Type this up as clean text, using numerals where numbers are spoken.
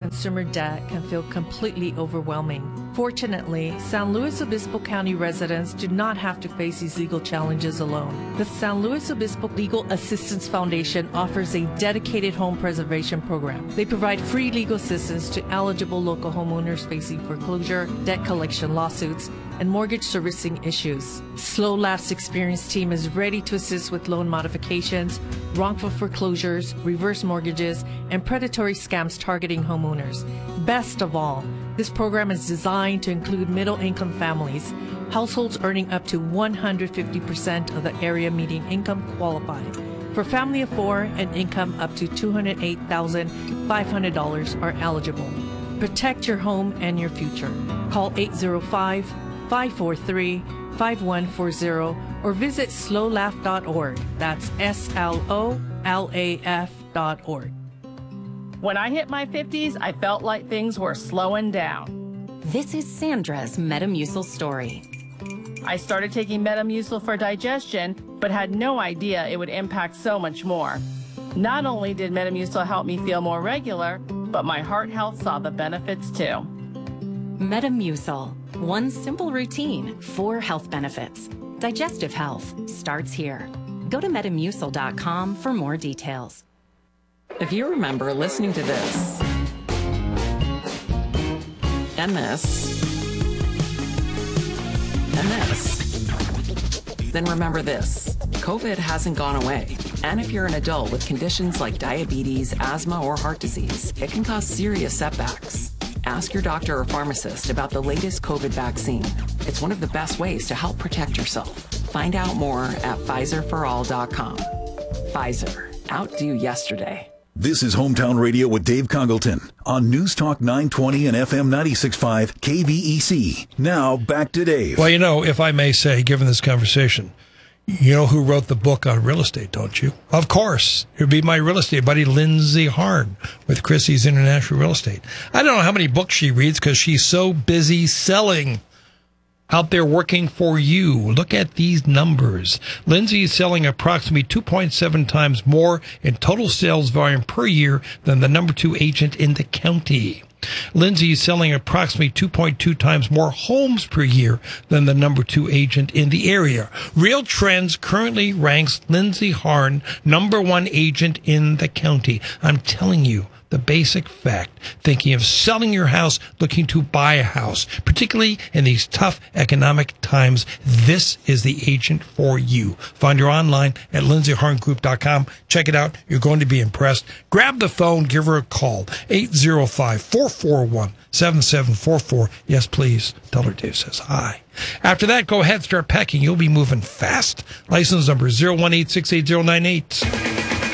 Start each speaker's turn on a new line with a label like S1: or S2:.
S1: consumer debt can feel completely overwhelming. Fortunately, San Luis Obispo County residents do not have to face these legal challenges alone. The San Luis Obispo Legal Assistance Foundation offers a dedicated home preservation program. They provide free legal assistance to eligible local homeowners facing foreclosure, debt collection lawsuits, and mortgage servicing issues. Slow Laugh's experienced team is ready to assist with loan modifications, wrongful foreclosures, reverse mortgages, and predatory scams targeting homeowners. Best of all, this program is designed to include middle-income families. Households earning up to 150% of the area median income qualify. For family of four, an income up to $208,500 are eligible. Protect your home and your future. Call 805-543-5140 or visit slowlaugh.org. That's SLOLAF.org.
S2: When I hit my 50s, I felt like things were slowing down.
S3: This is Sandra's Metamucil story.
S2: I started taking Metamucil for digestion, but had no idea it would impact so much more. Not only did Metamucil help me feel more regular, but my heart health saw the benefits too.
S3: Metamucil. One simple routine, 4 health benefits. Digestive health starts here. Go to Metamucil.com for more details.
S4: If you remember listening to this, and this, and this, then remember this. COVID hasn't gone away. And if you're an adult with conditions like diabetes, asthma, or heart disease, it can cause serious setbacks. Ask your doctor or pharmacist about the latest COVID vaccine. It's one of the best ways to help protect yourself. Find out more at PfizerForAll.com. Pfizer. Outdo yesterday.
S5: This is Hometown Radio with Dave Congleton on News Talk 920 and FM 96.5 KVEC. Now back to Dave.
S6: Well, you know, if I may say, given this conversation, you know who wrote the book on real estate, don't you? Of course. It would be my real estate buddy, Lindsay Harn, with Christie's International Real Estate. I don't know how many books she reads because she's so busy selling, out there working for you. Look at these numbers. Lindsay is selling approximately 2.7 times more in total sales volume per year than the number 2 agent in the county. Lindsay is selling approximately 2.2 times more homes per year than the number 2 agent in the area. Real Trends currently ranks Lindsay Harn number 1 agent in the county. I'm telling you the basic fact. Thinking of selling your house, looking to buy a house, particularly in these tough economic times, this is the agent for you. Find her online at lindsayharngroup.com. Check it out. You're going to be impressed. Grab the phone, give her a call. 805-441-7744. Yes, please. Tell her Dave says hi. After that, go ahead, start packing. You'll be moving fast. License number 0186808.